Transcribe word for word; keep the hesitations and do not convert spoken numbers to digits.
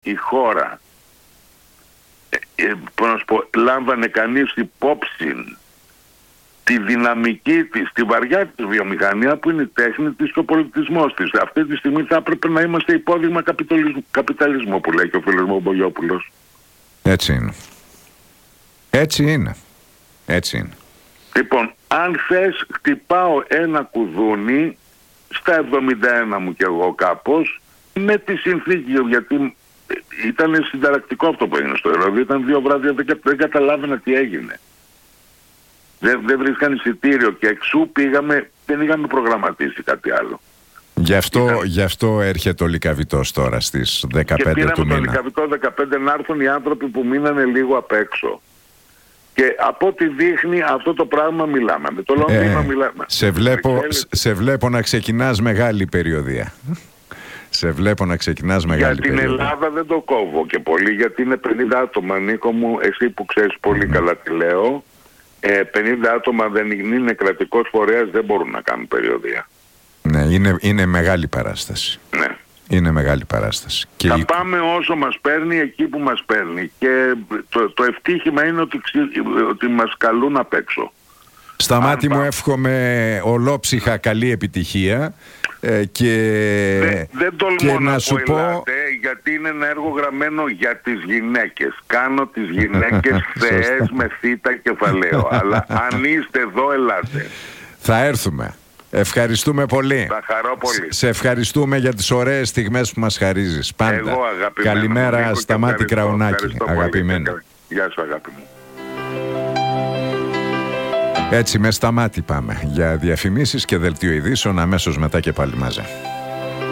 η χώρα, ε, ε, πώς να σου πω, λάμβανε κανείς υπόψη τη δυναμική της, τη βαριά της βιομηχανία που είναι η τέχνη της και ο πολιτισμός της. Αυτή τη στιγμή θα έπρεπε να είμαστε υπόδειγμα καπιταλισμού, καπιταλισμού που λέει και ο φίλος μου ο Μπογιόπουλος. Έτσι είναι. Έτσι είναι. Έτσι είναι. Λοιπόν, αν θες χτυπάω ένα κουδούνι στα εβδομήντα ένα μου κι εγώ κάπως, με τη συνθήκη, γιατί ήταν συνταρακτικό αυτό που έγινε στο Ηρώδη, ήταν δύο βράδια, δεν, δεν καταλάβαινα τι έγινε. Δεν, δεν βρίσκαν εισιτήριο και εξού πήγαμε, δεν είχαμε προγραμματίσει κάτι άλλο. Γι' αυτό, Ήταν... γι' αυτό έρχεται ο Λυκαβητός τώρα στις δεκαπέντε του μήνα. Και πήραμε το Λυκαβητό δεκαπέντε να έρθουν οι άνθρωποι που μείνανε λίγο απ' έξω. Και από ό,τι δείχνει αυτό το πράγμα μιλάμε. Με το Λονδίνο ε, μιλάμε. Σε βλέπω, σε βλέπω να ξεκινάς μεγάλη περιοδία. Σε βλέπω να ξεκινάς μεγάλη Για την περιοδία. Ελλάδα δεν το κόβω και πολύ, γιατί είναι πενήντα άτομα, Νίκο μου, εσύ που ξέρεις πολύ mm. καλά τι λέω. Ε, πενήντα άτομα δεν είναι κρατικός φορέας, δεν μπορούν να κάνουν περιοδία. Ναι, είναι, είναι μεγάλη παράσταση. Ναι. Είναι μεγάλη παράσταση. Θα και πάμε όσο μας παίρνει, εκεί που μας παίρνει. Και το, το ευτύχημα είναι ότι, ότι μας καλούν απ' έξω. Σταμάτη Αν μου, εύχομαι ολόψυχα καλή επιτυχία. Ε, και δεν, δεν τολμώ και να, να σου πω, ελάτε, γιατί είναι ένα έργο γραμμένο για τις γυναίκες. Κάνω τις γυναίκες θεές με θήτα κεφαλαίο. Αλλά αν είστε εδώ, ελάτε. Θα έρθουμε. Ευχαριστούμε πολύ. Θα χαρώ πολύ. Σε ευχαριστούμε για τις ωραίες στιγμές που μας χαρίζεις. Πάντα. Εγώ, αγαπημένο. Καλημέρα, Σταμάτη Κραουνάκη. Αγαπημένο. Γεια σου, αγάπη μου. Έτσι με Σταμάτη πάμε για διαφημίσεις και δελτίο ειδήσεων, αμέσως μετά και πάλι μαζί.